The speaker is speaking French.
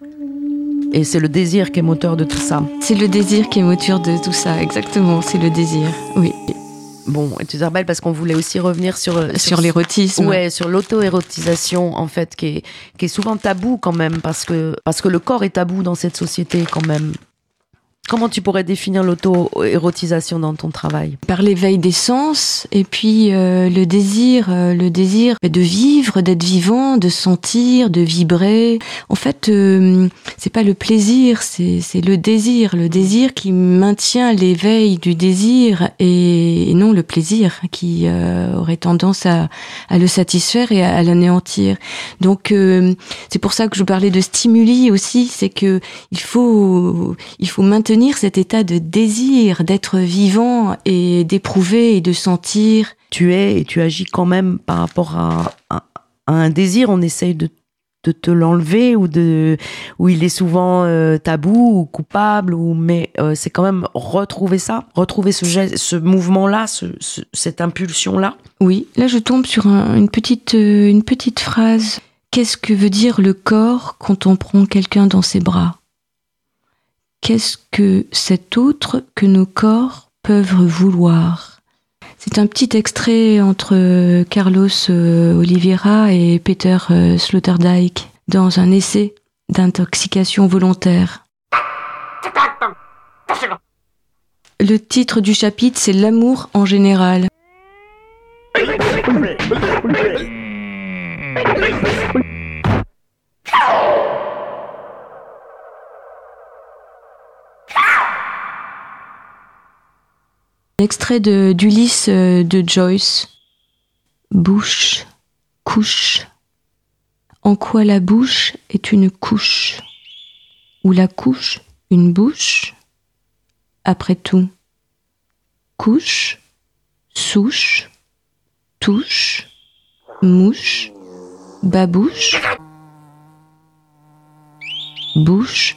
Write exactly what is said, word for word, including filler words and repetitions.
Et c'est le désir qui est moteur de tout ça. C'est le désir qui est moteur de tout ça, exactement, c'est le désir, oui. Bon, et tu te rappelles parce qu'on voulait aussi revenir sur... Sur, sur l'érotisme. Ouais, sur l'auto-érotisation, en fait, qui est, qui est souvent tabou quand même, parce que, parce que le corps est tabou dans cette société quand même. Comment tu pourrais définir l'auto-érotisation dans ton travail ? Par l'éveil des sens et puis euh, le désir, euh, le désir de vivre, d'être vivant, de sentir, de vibrer. En fait, euh, c'est pas le plaisir, c'est c'est le désir, le désir qui maintient l'éveil du désir et, et non le plaisir qui euh, aurait tendance à, à le satisfaire et à, à l'anéantir. Donc euh, c'est pour ça que je parlais de stimuli aussi, c'est que il faut il faut maintenir cet état de désir, d'être vivant et d'éprouver et de sentir. Tu es et tu agis quand même par rapport à, à, à un désir, on essaye de, de te l'enlever ou de, où il est souvent euh, tabou ou coupable, ou, mais euh, c'est quand même retrouver ça, retrouver ce, geste, ce mouvement-là, ce, ce, cette impulsion-là. Oui, là je tombe sur un, une, petite, euh, une petite phrase. Qu'est-ce que veut dire le corps quand on prend quelqu'un dans ses bras ? Qu'est-ce que cet autre que nos corps peuvent vouloir ? C'est un petit extrait entre Carlos Oliveira et Peter Sloterdijk dans un essai d'intoxication volontaire. Le titre du chapitre, c'est L'amour en général. Extrait de, d'Ulysse de Joyce. Bouche, couche. En quoi la bouche est une couche ? Ou la couche une bouche ? Après tout, couche, souche, touche, mouche, babouche, bouche,